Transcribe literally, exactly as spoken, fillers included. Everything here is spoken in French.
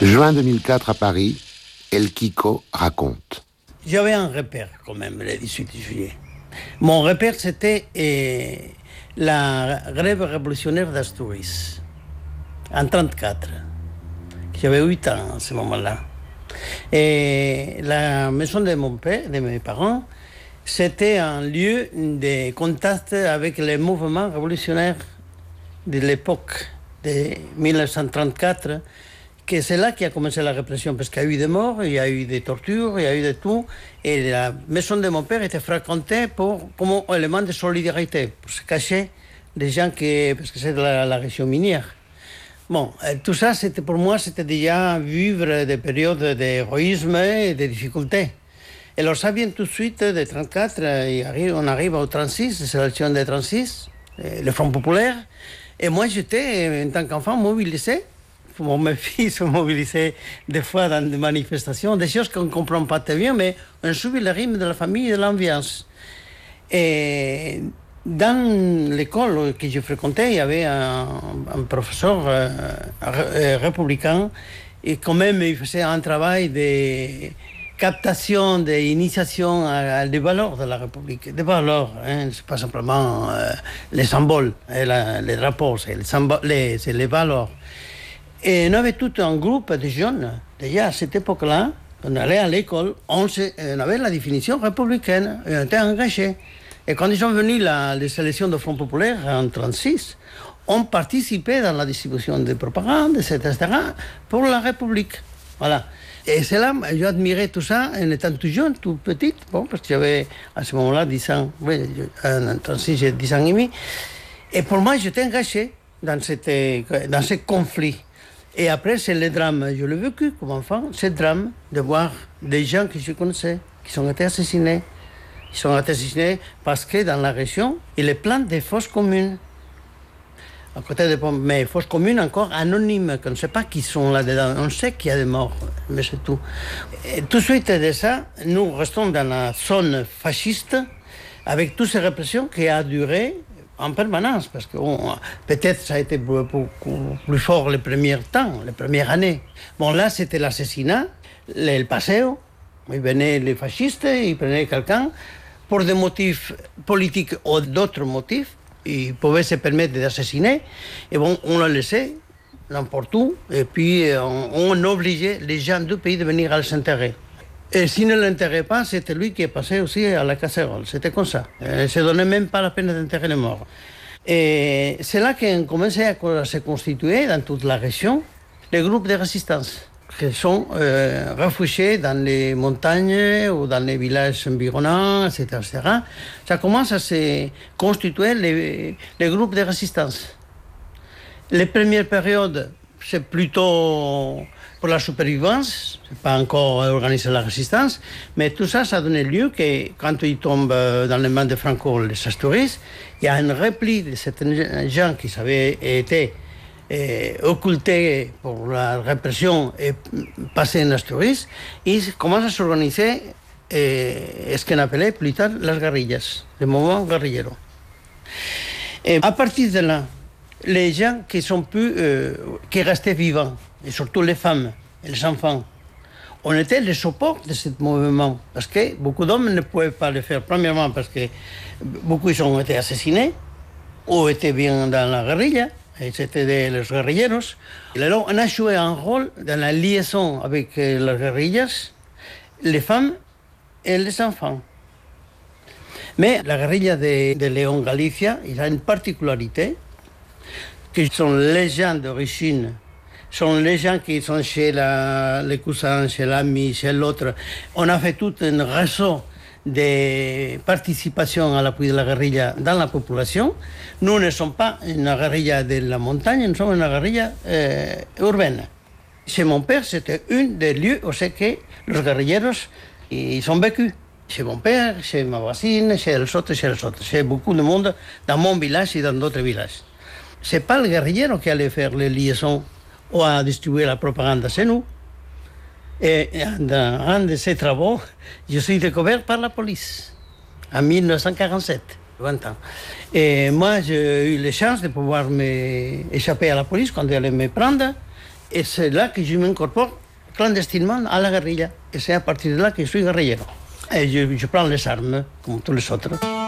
Juin deux mille quatre à Paris, El Kiko raconte. J'avais un repère quand même le dix-huit juillet. Mon repère, c'était euh, la grève révolutionnaire d'Astouris, en trente-quatre. J'avais huit ans à ce moment-là. Et la maison de mon père, de mes parents, c'était un lieu de contact avec les mouvements révolutionnaires de l'époque de mille neuf cent trente-quatre, que c'est là qu'il a commencé la répression, parce qu'il y a eu des morts, il y a eu des tortures, il y a eu de tout, et la maison de mon père était fréquentée pour, comme élément de solidarité, pour se cacher des gens qui, parce que c'est de la, la région minière. Bon, tout ça, c'était, pour moi, c'était déjà vivre des périodes d'héroïsme et de difficultés. Et alors ça vient tout de suite de trente-quatre, et arrive, on arrive au trente-six, c'est l'élection de trente-six, le Front populaire, et moi j'étais, en tant qu'enfant, mobilisé. Pour mes fils sont mobilisés des fois dans des manifestations, des choses qu'on ne comprend pas très bien, mais on suit le rythme de la famille et de l'ambiance. Et dans l'école que je fréquentais, il y avait un, un professeur euh, républicain, et quand même il faisait un travail de captation, d'initiation à, à des valeurs de la République, des valeurs, hein, c'est pas simplement euh, les symboles, hein, la, les drapeaux, c'est les, symboles, les, c'est les valeurs. Et on avait tout un groupe de jeunes, déjà à cette époque-là, on allait à l'école, on, se, on avait la définition républicaine, et on était engagés. Et quand ils sont venus la, les sélections de Front populaire en trente-six, on participait dans la distribution de propagande, et cetera, pour la République. Voilà. Et c'est là, j'ai admiré tout ça en étant tout jeune, tout petit, bon, parce que j'avais à ce moment-là dix ans, oui, en trente-six, j'ai dix ans et demi. Et pour moi, j'étais engagé dans, cette, dans ce conflit. Et après, c'est le drame. Je l'ai vécu comme enfant, ce drame de voir des gens que je connaissais, qui ont été assassinés. Ils sont été assassinés parce que dans la région, il est plein de fosses communes. À côté de mais fosses communes encore anonymes, qu'on ne sait pas qui sont là-dedans. On sait qu'il y a des morts, mais c'est tout. Et tout de suite de ça, nous restons dans la zone fasciste, avec toutes ces répressions qui a duré en permanence, parce que bon, peut-être ça a été beaucoup plus fort les premiers temps, les premières années. Bon, là, c'était l'assassinat, le, le paseo. Ils venaient les fascistes, ils prenaient quelqu'un pour des motifs politiques ou d'autres motifs. Ils pouvaient se permettre d'assassiner. Et bon, on l'a laissé n'importe où. Et puis, on, on obligeait les gens du pays de venir à s'enterrer. Et s'il ne l'enterrait pas, c'était lui qui est passé aussi à la casserole. C'était comme ça. Il ne se donnait même pas la peine d'enterrer les morts. Et c'est là qu'on commençait à se constituer dans toute la région les groupes de résistance qui sont euh, réfugiés dans les montagnes ou dans les villages environnants, et cetera, et cetera. Ça commence à se constituer les, les groupes de résistance. Les premières périodes, c'est plutôt pour la supervivance, c'est pas encore organiser la résistance, mais tout ça, ça a donné lieu que quand ils tombent dans les mains de Franco, les Astouris, il y a un repli de certains gens qui avaient été eh, occultés pour la répression et passés en Astouris, ils commencent à s'organiser eh, ce qu'on appelait plus tard les guerrillas, le mouvement guerrillero. Et à partir de là, les gens qui sont plus, euh, qui restaient vivants, et surtout les femmes et les enfants, on était les supports de ce mouvement, parce que beaucoup d'hommes ne pouvaient pas le faire, premièrement parce que beaucoup ils ont été assassinés, ou étaient bien dans la guérilla, et c'était des les guerrilleros. Et alors on a joué un rôle dans la liaison avec les guerrillas, les femmes et les enfants. Mais la guérilla de, de Léon Galicia, il a une particularité, que sont les gens d'origine, sont les gens qui sont chez la, les cousins, chez l'ami, chez l'autre. On a fait tout un réseau de participation à l'appui de la guérilla dans la population. Nous ne sommes pas une guérilla de la montagne, nous sommes une guérilla euh, urbaine. Chez mon père, c'était un des lieux où c'est que les guerrilleros ils ont vécu. Chez mon père, chez ma voisine, chez les autres, chez les autres. Chez beaucoup de monde dans mon village et dans d'autres villages. C'est pas le guerrillero qui allait faire les liaisons ou à distribuer la propagande, c'est nous. Et dans un de ces travaux, je suis découvert par la police en mille neuf cent quarante-sept, vingt ans. Et moi, j'ai eu la chance de pouvoir m'échapper à la police quand elle allait me prendre. Et c'est là que je m'incorpore clandestinement à la guérilla. Et c'est à partir de là que je suis guerrillero. Et je, je prends les armes, comme tous les autres.